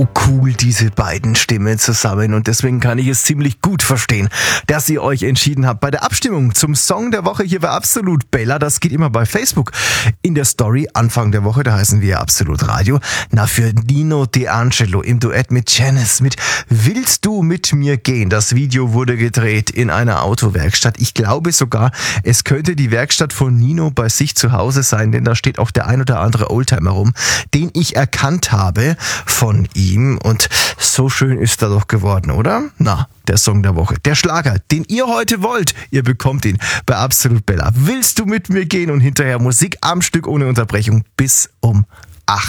cool, diese beiden Stimmen zusammen, und deswegen kann ich es ziemlich gut verstehen, dass ihr euch entschieden habt bei der Abstimmung zum Song der Woche hier bei Absolut Bella. Das geht immer bei Facebook in der Story Anfang der Woche, da heißen wir Absolut Radio. Na, für Nino D'Angelo im Duett mit Janice mit Willst du mit mir gehen? Das Video wurde gedreht in einer Autowerkstatt. Ich glaube sogar, es könnte die Werkstatt von Nino bei sich zu Hause sein, denn da steht auch der ein oder andere Oldtimer rum, den ich erkannt habe von ihm. Und so schön ist er doch geworden, oder? Na, der Song der Woche, der Schlager, den ihr heute wollt, ihr bekommt ihn bei Absolut Bella. Willst du mit mir gehen? Und hinterher Musik am Stück ohne Unterbrechung bis um